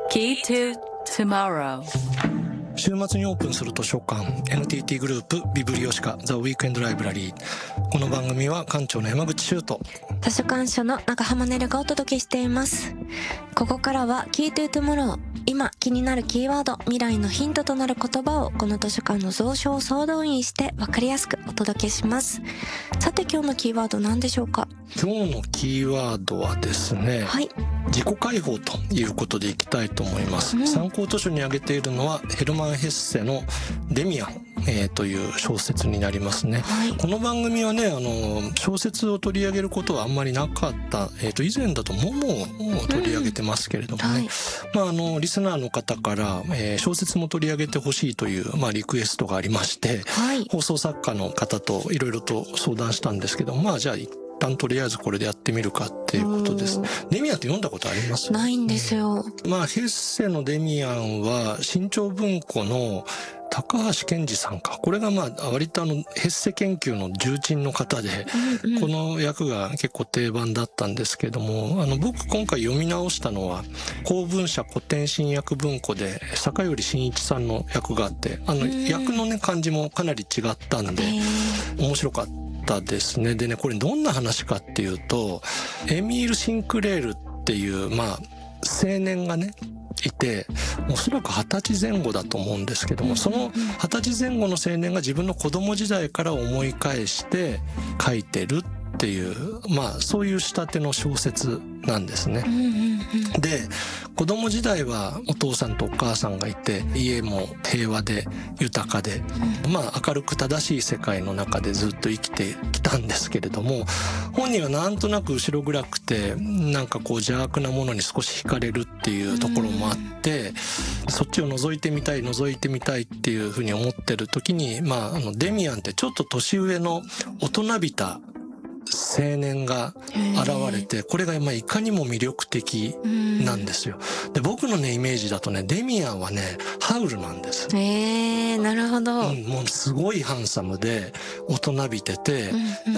Key to Tomorrow。 週末にオープンする図書館 NTT グループビブリオシカザ・ウィークエンド・ライブラリー。この番組は館長の山口修斗、 図書館所の中浜ねるがお届けしています。ここからは Key to Tomorrow、 今気になるキーワード、未来のヒントとなる言葉をこの図書館の蔵書を総動員して分かりやすくお届けします。さて今日のキーワード何でしょうか？ 今日のキーワードはですね、 はい、 自己解放ということでいきたいと思います。参考図書に挙げているのはヘルマン・ヘッセのデミアン、という小説になりますね。 はい、 この番組はね、小説を取り上げることはあんまりなかった。以前だとモモを取り上げてますけれどもね、はい、リスナーの方から、小説も取り上げてほしいという、リクエストがありまして、はい、放送作家の方といろいろと相談したんですけど、じゃあ一旦とりあえずこれでやってみるかっていうことです。デミアンって読んだことあります？ ないんですよ。 ヘッセのデミアンは新潮文庫の高橋健二さんか。これが割とヘッセ研究の重鎮の方で、この役が結構定番だったんですけども、僕今回読み直したのは公文社古典新訳文庫で坂寄真一さんの役があって、役のね感じもかなり違ったんで面白かったですね。でね、これどんな話かっていうと、エミール・シンクレールっていう青年がねいて、おそらく20歳前後だと思うんですけども、その20歳前後の青年が自分の子供時代から思い返して書いてるっていう、そういう仕立ての小説なんですね。で、子供時代はお父さんとお母さんがいて、家も平和で豊かで、明るく正しい世界の中でずっと生きてきたんですけれども、本人はなんとなく後ろ暗くて、邪悪なものに少し惹かれるっていうところもあって、そっちを覗いてみたいっていうふうに思ってる時に、デミアンってちょっと年上の大人びた青年が現れて、これがいかにも魅力的なんですよ。で、僕のねイメージだとね、デミアンはねハウルなんです。 なるほど。 もうすごいハンサムで大人びてて、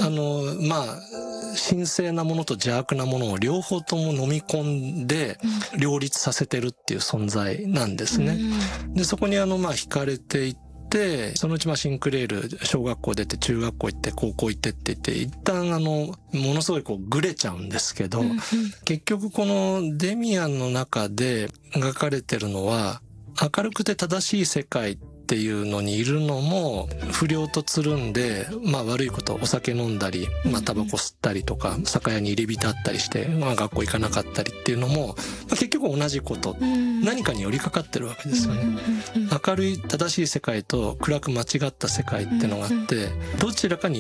神聖なものと邪悪なものを両方とも飲み込んで両立させてるっていう存在なんですね。で、そこに惹かれていって、そのうちシンクレール小学校出て中学校行って高校行ってって言って一旦ものすごいグレちゃうんですけど、結局このデミアンの中で描かれてるのは、明るくて正しい世界っていうのにいるのも不良とつるんで、悪いこと、お酒飲んだり、タバコ吸ったりとか酒屋に入り浸ったりして、学校行かなかったりっていうのも、結局同じこと、何かに寄りかかってるわけですよね。明るい正しい世界と暗く間違った世界ってのがあって、どちらかに